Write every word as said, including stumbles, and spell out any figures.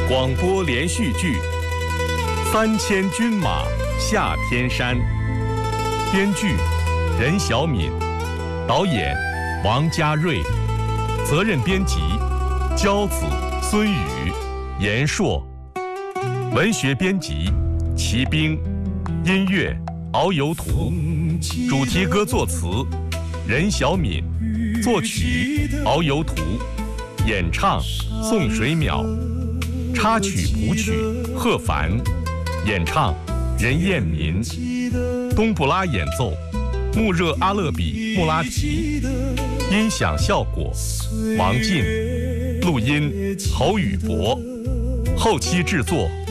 广播连续剧《三千军马下天山》，编剧任小敏，导演王家瑞，责任编辑焦子、孙宇、严硕，文学编辑齐兵，音乐遨游图，主题歌作词任小敏，作曲遨游图，演唱宋水淼，插曲谱曲贺凡，演唱任彦民，冬不拉演奏穆热阿勒比穆拉提，音响效果王进，录音侯宇博，后期制作